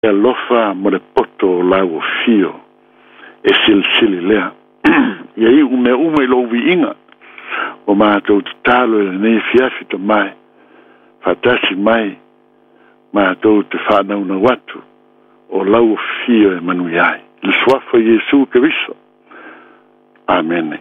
lofa mo le poto lau fio e sili lea ia i ume lo viinga o mātou te talo e nei fiafi ta mai fatasi mai mātou te whanau na watu o lau fio e manu iai le swafa Yesu Keriso amen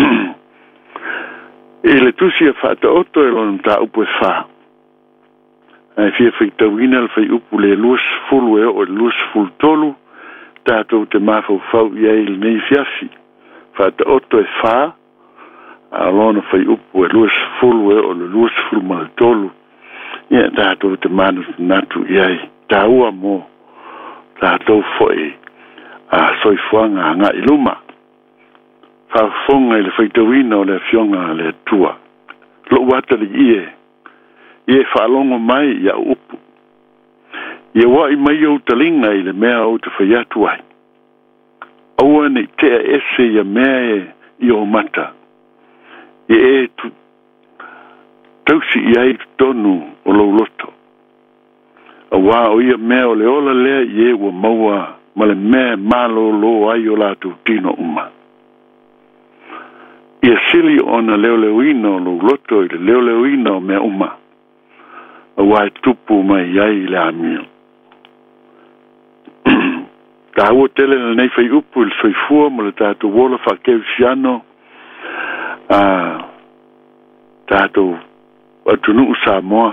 e le tusi e whata oto e lona ta upu e wha ai fia whaitawina le whai upu le luas fulu e o luas fulu tolu tātou te mafau fau iai le nei fiafi whata oto e wha a lona whai upu e luas fulu e o le luas fulu mal tolu ia tātou te manu natu iai tāua mo tātou foi a soifuanga ngā iluma whaafonga i le whaitawina o le fionga le tua lo wata li ie whaalongo mai ia upu ia wai mai au talinga i le mea au te whaiatu ai aua nei tea ese ia mea i o mata ie tu tausi iai tonu o lau loto aua o ia mea o le ola lea ie ua maua ma le mea malo lo ai o latu tino uma ia sili ona leoleuina o lau loto i le leoleuina o mea uma aua e tupu mai iai le amio ta ua tele na nei whai upu il soifua mo le tātou wola whakeu siano tātou atunu Samoa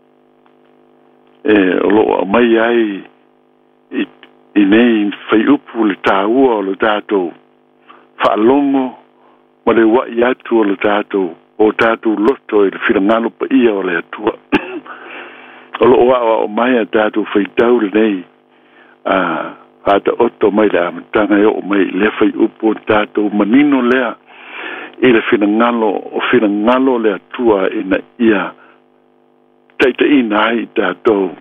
e o loo mai ai i nei whai upu le tāua o le tātou whaalongo ma le wai atu o le tātou o tātou loto i le whirangalo pa ia o le atua o loo o mai a tātou whaitau le nei hata oto mai le amatanga e o mai le whai upu o tātou manino lea i le whirangalo le atua ina ia taita ina ai tātou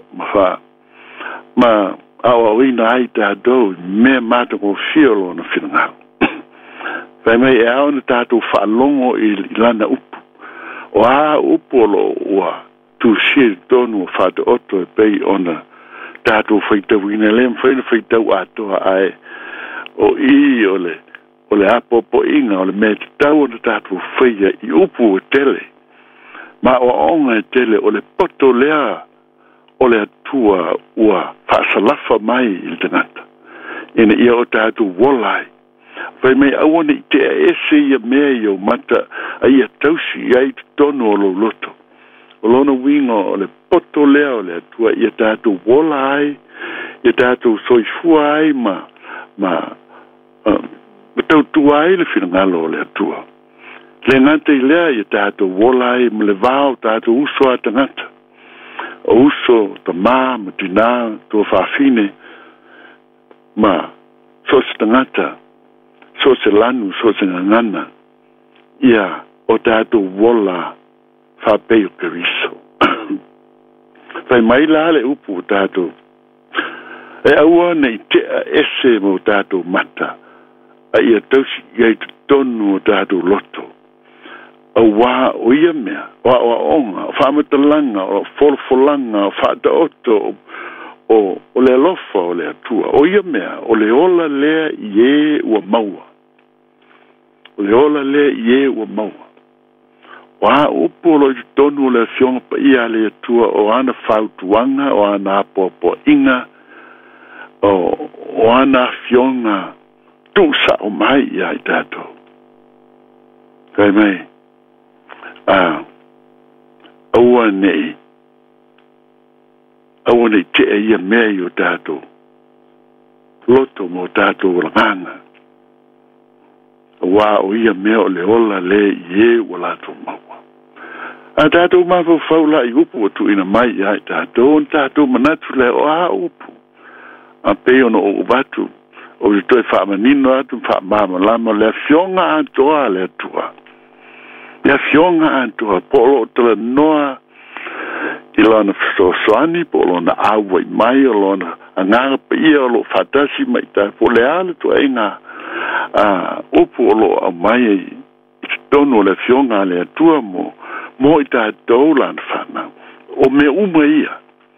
ma awa ina ai tātou me mata ko fiolo na whirangalo Pai mai e au na tātou whaalongo i lana upu. O a upu o lo ua tu siri tonu o whata oto e pei ona tātou whaitau ina lem whaitau atoa ai o i o le apopo inga o le me te tau o na tātou whaia i upu o tele. Ma o onga e tele o le poto lea o le atua ua whaasalafa mai i le tangata. Ina ia o tātou wolai. Pai mai awane i te ese ia mea i au mata a ia tausi ai te tono o lo loto. O lona winga o le poto lea o le atua ia tātou wola ai, ia tātou soifua ai ma tautua ai le whirangalo o le atua. Le ngata i lea ia tātou wola ai ma le vāo tātou uso a tangata. O uso ta ma tina tua whawhine ma sos tangata. So se lanu, so se ngangana, ia o tātou wola whapeo Keriso. Whai mai la le upu o tātou. E aua nei tea ese mo tātou mata, a ia tausi iai te tonu o tātou loto. A wā o ia mea, o onga, o whamatalanga, o folfolanga, o whata oto, o le alofa o le atua, o ia mea, o le ola lea ie ua maua. O le ola lea ie ua maua. O a upo lo i tonu o le fionga pa ia le atua, o ana whautuanga, o ana apopo inga, o ana fionga tusa o mai ia i tātou. Kai mai, aua nei te ia mea i o tātou. Loto mo tātou langanga. Wā o ia mea o le ola le ie o lātou maua. A tātou mawhau whaula i upu o tu ina mai ai tātou. Tātou manatu le o a upu. A peo no o ubatu. O i toi whaamanino atu, whaamama lama le fionga antoa le atua. Le fionga antoa. Polo o tala noa i lana soani, po lona awa i mai, o lona anganga pa ia o lo whatasi mai tā, po le ala tu ainga upu o lo a mai i tonu o le fionga le atua mo i tā tau lana whana. O me uma ia,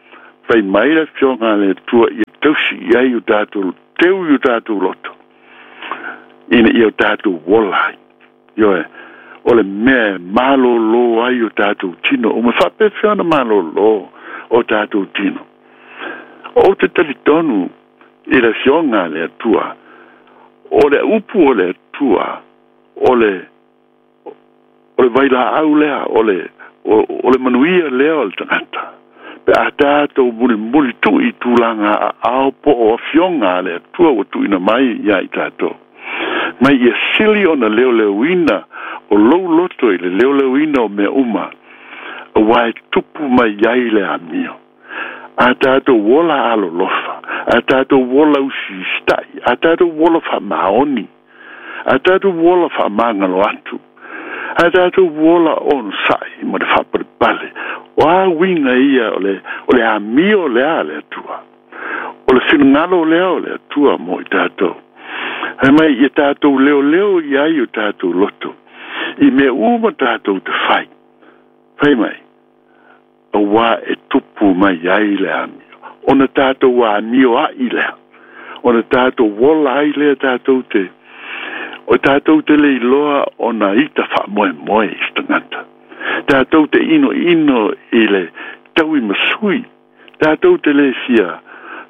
fai mai la fionga le tua I tausi ai o tātou teu I o tātou loto ina I o tātou wolai ioe o le mea malolo ai o tātou tino o me whape whiana malolo o tātou tino o te talitonu I le fionga le tua o le upu o le tua o le vaila au lea o le manuia lea o le tangata pe a tātou muli tu I tūlanga a ao po o fionga le tua o tu ina mai ia I tātou mai ia sili o na leo o lou loto I le leo o mea uma a wai tupu mai iai le amio a tātou wola alo lofa a tātou wola usi stai a tātou wola wha maoni a tātou wola wha mangalo atu a tātou wola on sai ma le whapare o a winga ia o le amio lea le atua o le finangalo lea o le atua mo I tātou hai mai I tātou leo iai o tātou loto I me uma tātou te fai mai a wā e tupu mai iai le amio ona tātou a amio a I lea ona tātou wola ai lea tātou te o tātou te le iloa ona ita wha moe I stangata tātou te ino I le tau I masui tātou te le fia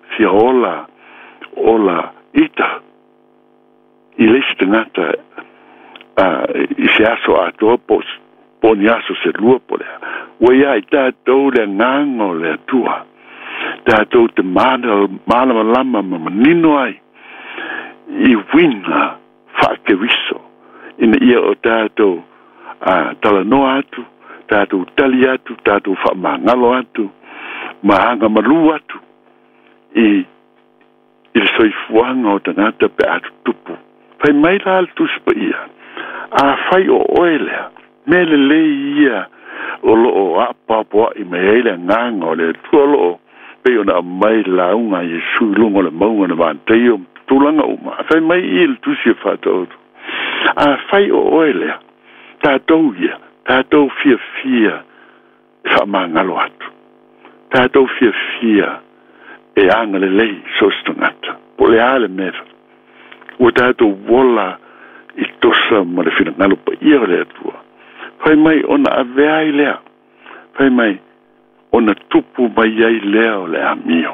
ola ita I le stangata I se aso atoa po ni aso se lua po lea wea I tātou le ngango le atua tātou te malama lama manino ai I wina whakewiso ina ia o tātou talanoa atu tātou tali atu tātou whamangalo atu mahanga malu atu I le soifuanga o tangata pe atu tupu fai mai la al tuspa ia a fai o oelea me le ia o loo apapoa I me eile nganga o le tuolo pe ona mai launga I suilunga le maunga na vanteio tulanga uma fai mai il tusi fato a fai o oelea tātou ia tātou fia fa mangalo atu tātou fia e anga le lei sostangata po le ale mera o tātou wola I tosa ma le finangalo pa ia le atua fai mai ona avea I lea fai mai ona tupu mai ai lea o le amio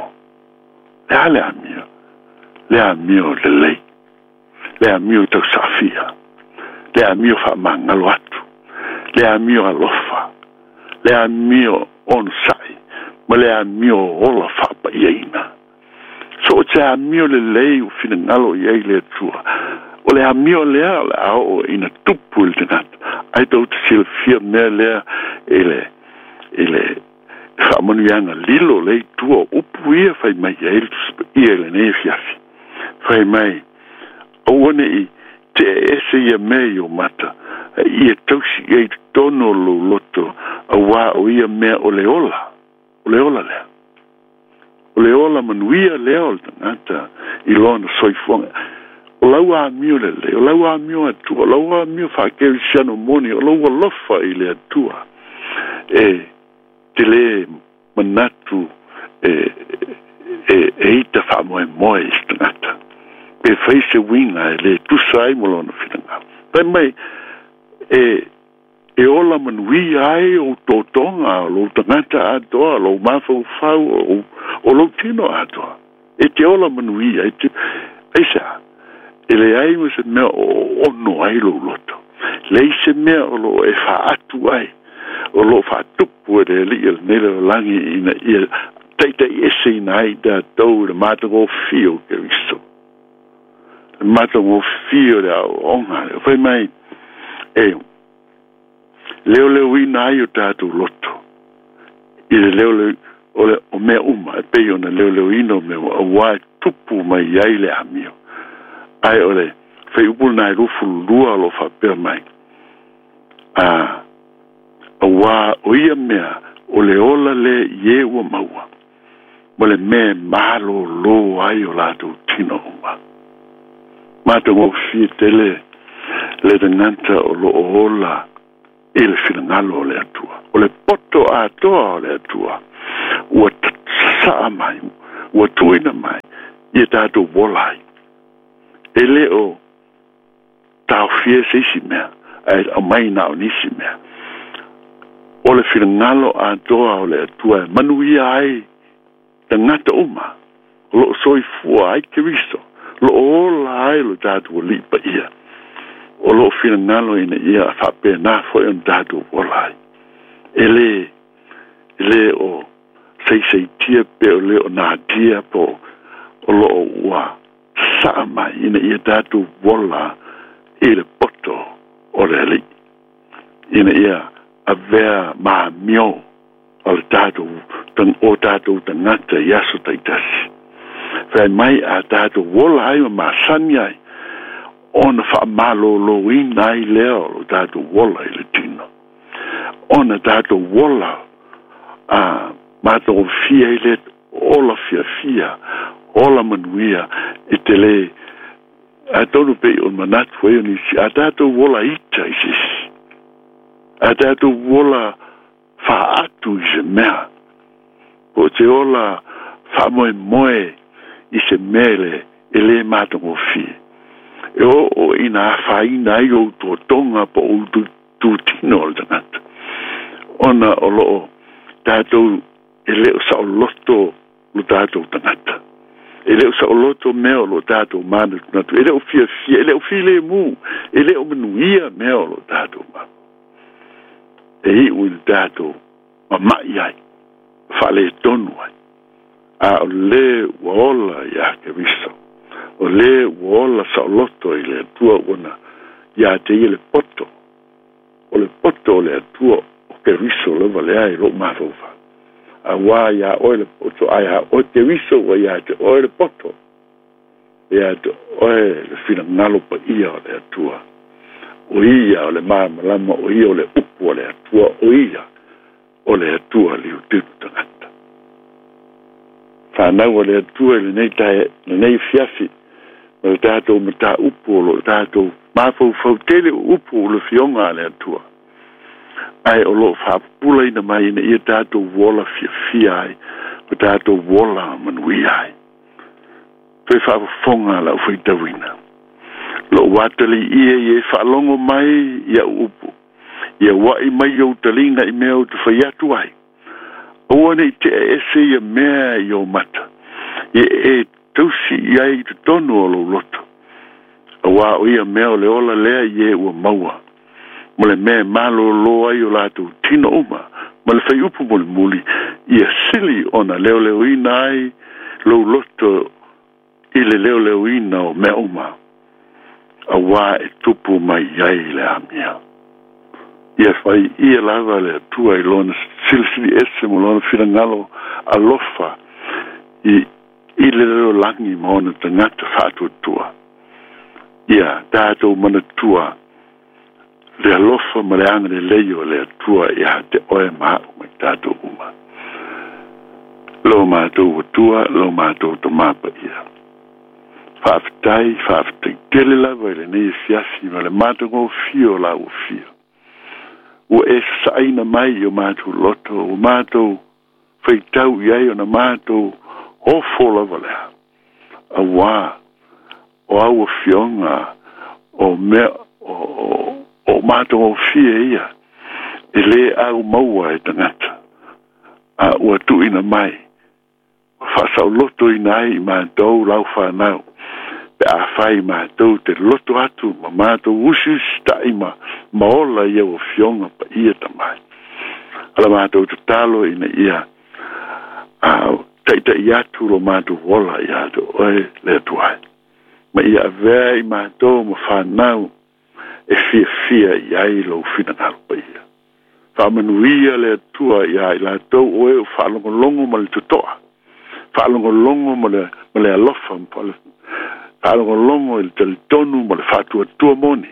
le amio le lei le amio tau safia le amio fa mangalo atu le amio alofa le amio onsai ma le amio ola fa pa iaina so te amio le lei u finangalo iai le atua o le amio lea o le ao ina tupu il tinata ai tau te silfia mea lea ele whaamanuianga lilo lei tua upu ia fai mai ia le ne fiafi fai mai awane I te ese ia mea o mata ia tausi ia tono lo loto a wā o ia mea o le ola lea o le ola manuia lea o le tangata I lona soifonga o laua amio le o laua amio atua o laua amio whakeri siano moni o laua lofa I le atua te le manatu ita whamoe stangata pe face winga le tusai molona finanga pai mai e ola manui ai o totonga lo tangata atoa lo mafau fau o lo tino atoa e te ola manui ai te aisa ele ai mo se mea o no ai lo loto le se mea o lo e fa atu ai o lo fa tupu e le il nele langi ina ia taita ese nai da tau de matago fio ke visto matago fio da onga foi mai leo ina ai o tatu loto ile leo o me uma pe ona leo ino me o wa tupu mai ai le amio ai ole fei upul nai rufu lua lo fa per mai wa o ia mea o le ola le ye ua maua mo le me malo lo ai o lato tino uma mata mo fi tele le denanta o lo ola il finangalo le atua o le poto atoa o le atua ua saa mai, ua tuina mai, ia tātou wolai. E leo, tau fie se isi mea, au mai na o nisi mea. O le whirangalo a toa o le atua, manuia ai, ta ngata uma, lo soi fua ai ke viso, lo ola ai lo tātou o lipa ia. O lo whirangalo ina ia a whape nā foi on tātou wolai. Ele o sei tia pe o le o nā tia po o lo o ua saa mai ina ia tātou wola i le poto o le ali. Ina ia a vea maa mio o le tātou o tātou tangata i aso taitasi. Whai mai a tātou wola ai o maa sani ai ona wha malo lo ina ai leo o tātou wola i le tino. Ona tātou wola mātou fia i le ola fia ola manuia e te le a tonu pe on manatu e oni si a tātou wola ita i sisi a tātou wola wha atu i se mea o te ola wha moe i se mele e le mātou fia e o ina a whaina i o tō tonga po o tū tino o tangata ona o loo tātou e leo sa o loto lo tātou tangata. E leo sa o loto meo lo tātou mana tunatu. E leo fia, e leo file mu. E leo manuia meo lo tātou ma. E hi ui tātou mamai ai. Whale tonu ai. A o le waola ia ke viso. O le waola sa o loto i le atua ona ia te i le poto. O le poto le atua ke riso leva le ai lo mafova. A wa ya oile poto ai o te riso wa ya te oile poto. Ya te oile le fina ngalo pa ia o le atua. O ia o le malama o ia o le upu o le atua o ia o le atua li utitu tangata. Whanau o le atua le nei fiafi o le tātou mata upu o le tātou mafau fautele upu o le fionga le atua. Ai o lo whapula ina mai ina ia tātou wola fia ai, o tātou wola manui ai. Pei whapafonga la ufai tawina. Lo watali ia i e whalongo mai ia upu. Ia wai mai au talinga i mea o te whaiatu ai. Oane i te ese ia mea i o mata. Ia e tausi ia i te tonu o lo loto. Awa o ia mea o le ola lea i e ua maua. Mole me malo lo ai o latu tino uma mole fai upu mole muli ia sili ona leo ina ai lo loto ile leo ina o me uma awa e tupu mai ai le amia ia fai ia lava le tua i lona sili ese mo lona whirangalo alofa i ile leo langi maona tangata whātua tua ia tātou mana tua le alofa ma le anga le leio le atua ia te oe maa mai tātou uma. Lo mātou atua, lo mātou to mapa ia. Whaafitai tele lava i le nei fiasi ma le mātou ngō fio la o fio. Ua e saina mai o mātou loto, o mātou whaitau iai o na mātou hofo lava lea. A wā, o au o fionga, o mea, o mātou o fia ia, e le au maua e tangata. A ua tuina mai, whasau loto inai i mātou lau whanau, pe a whai mātou te loto atu, ma mātou usus ta ima, maola ia o fionga pa ia tamai. Ala mātou te talo ina ia, taita i atu lo mātou wola i atu, oe le tuai. Ma ia vea i mātou ma whanau, e fia i ai lo fina nalpa ia. Whamanuia le atua i ai la tau oe o whalongolongo ma le tutoa. Whalongolongo ma le alofa mpale. Whalongolongo i le talitonu ma le whatua tua moni.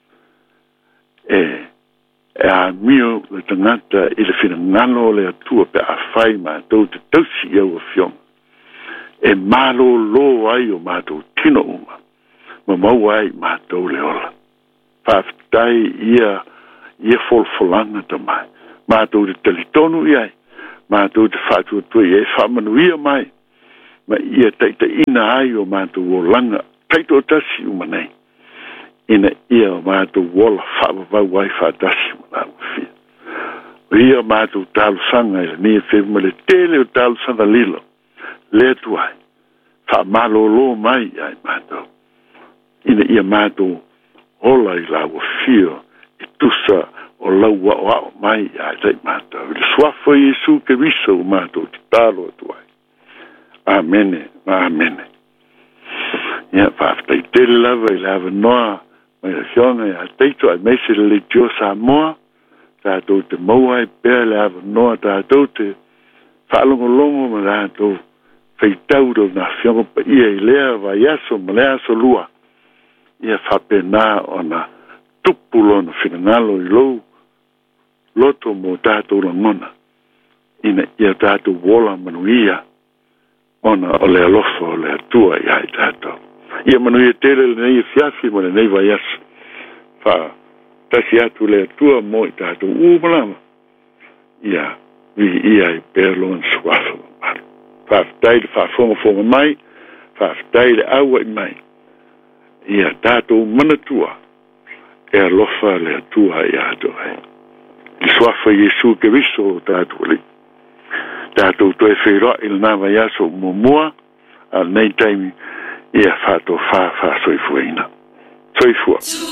E a mio le tangata i le fina ngalo le atua pe a whai ma tau te tausi i au a fiong. E malo lo ai o mātou tino uma. Ma mau ai mātou le ola. Whaftai ia folfolanga tamai. Mātou te talitonu iai, mātou te whātuatui e whamanuia mai, ma ia teita ina ai o mātou o langa, taito tasi umanei, ina ia o mātou wola whaamavau ai whaatasi umanau whia. O ia mātou tālu sanga ila ni e whema le tele o tālu sanga lilo, le tuai, whaamalolo mai ai mātou, ina ia mātou hola i la o whio, i tusa o laua o ao mai ai tei mātou. Ile suafo Yesu ke viso o mātou te tālo tuai. Amene, amene. Ia whaafitai tele lava i lava noa, mai a hionga ia teito ai meise le tio sa moa, tātou te maua i pēr le ava noa, tātou te whaalongolongo ma tātou feitau do na hionga pa ia i lea wa yaso ma lea so lua. Ia whapena o na tupulo na whinangalo i lou, loto mo tātou langona, ina ia tātou wola manuia, ona o le alofa o le atua i ai tātou. Ia manuia tele le nei fiafi mo le nei vai asu. Wha tasi atu le atua mo i tātou umalama. Ia vi ia i perloan suafa maru. Whaafitai le whaafonga mai, whaafitai le aua i mai. Ia tātou manatua, e alofa le atua i ato ai. I suafa Yesu ke viso o tātou li. Tātou toi whairoa i le nāwa yaso mua, a nei taimi ia whātou whā soifuaina. Soifua.